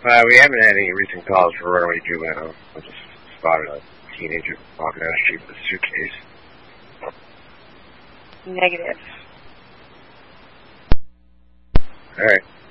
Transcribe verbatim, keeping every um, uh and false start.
Uh, we haven't had any recent calls for runaway juvenile. I just spotted a teenager walking down the street with a suitcase. Negative. All right.